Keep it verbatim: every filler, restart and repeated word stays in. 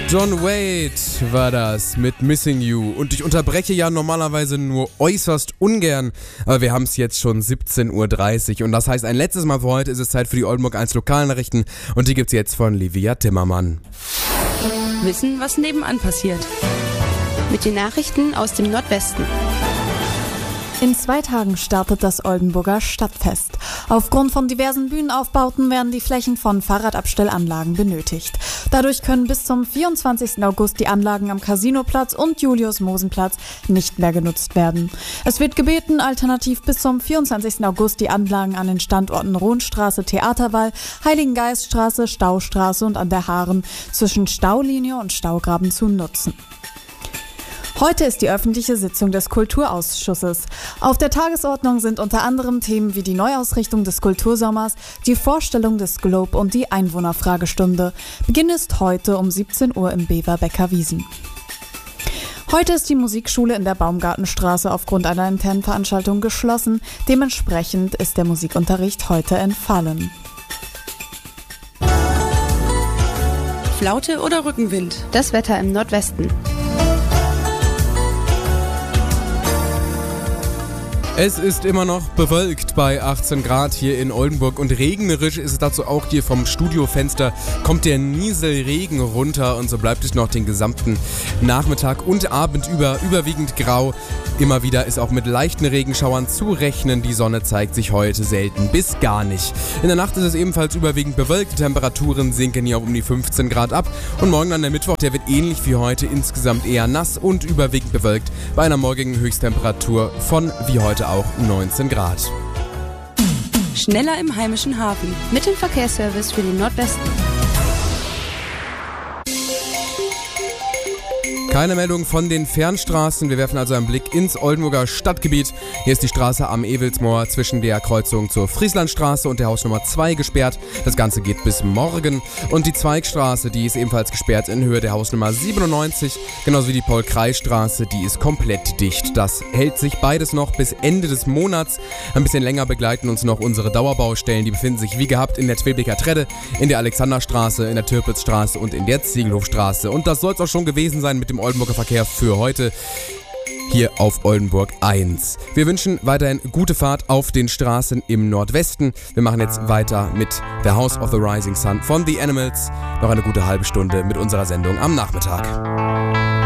John Wade war das mit Missing You. Und ich unterbreche ja normalerweise nur äußerst ungern, aber wir haben es jetzt schon siebzehn Uhr dreißig und das heißt, ein letztes Mal für heute ist es Zeit für die Oldenburg eins Lokalnachrichten und die gibt's jetzt von Livia Timmermann. Wissen, was nebenan passiert. Mit den Nachrichten aus dem Nordwesten. In zwei Tagen startet das Oldenburger Stadtfest. Aufgrund von diversen Bühnenaufbauten werden die Flächen von Fahrradabstellanlagen benötigt. Dadurch können bis zum vierundzwanzigsten August die Anlagen am Casinoplatz und Julius-Mosen-Platz nicht mehr genutzt werden. Es wird gebeten, alternativ bis zum vierundzwanzigsten August die Anlagen an den Standorten Rohnstraße, Theaterwall, Heiligengeiststraße, Staustraße und an der Haaren zwischen Staulinie und Staugraben zu nutzen. Heute ist die öffentliche Sitzung des Kulturausschusses. Auf der Tagesordnung sind unter anderem Themen wie die Neuausrichtung des Kultursommers, die Vorstellung des Globe und die Einwohnerfragestunde. Beginn ist heute um siebzehn Uhr im Beverbecker Wiesen. Heute ist die Musikschule in der Baumgartenstraße aufgrund einer internen Veranstaltung geschlossen. Dementsprechend ist der Musikunterricht heute entfallen. Flaute oder Rückenwind? Das Wetter im Nordwesten. Es ist immer noch bewölkt bei achtzehn Grad hier in Oldenburg und regnerisch ist es dazu auch hier vom Studiofenster. Kommt der Nieselregen runter und so bleibt es noch den gesamten Nachmittag und Abend über überwiegend grau. Immer wieder ist auch mit leichten Regenschauern zu rechnen. Die Sonne zeigt sich heute selten bis gar nicht. In der Nacht ist es ebenfalls überwiegend bewölkt. Die Temperaturen sinken hier auf um die fünfzehn Grad ab. Und morgen dann der Mittwoch, der wird ähnlich wie heute insgesamt eher nass und überwiegend bewölkt. Bei einer morgigen Höchsttemperatur von wie heute auch neunzehn Grad. Schneller im heimischen Hafen. Mit dem Verkehrsservice für den Nordwesten. Keine Meldung von den Fernstraßen. Wir werfen also einen Blick ins Oldenburger Stadtgebiet. Hier ist die Straße am Ewelsmoor zwischen der Kreuzung zur Frieslandstraße und der Hausnummer zwei gesperrt. Das Ganze geht bis morgen. Und die Zweigstraße, die ist ebenfalls gesperrt in Höhe der Hausnummer siebenundneunzig. Genauso wie die Paul-Kreis-Straße, die ist komplett dicht. Das hält sich beides noch bis Ende des Monats. Ein bisschen länger begleiten uns noch unsere Dauerbaustellen. Die befinden sich wie gehabt in der Twilbeker Tredde, in der Alexanderstraße, in der Türpitzstraße und in der Ziegelhofstraße. Und das soll es auch schon gewesen sein mit dem Oldenburger Verkehr für heute hier auf Oldenburg eins. Wir wünschen weiterhin gute Fahrt auf den Straßen im Nordwesten. Wir machen jetzt weiter mit The House of the Rising Sun von The Animals. Noch eine gute halbe Stunde mit unserer Sendung am Nachmittag.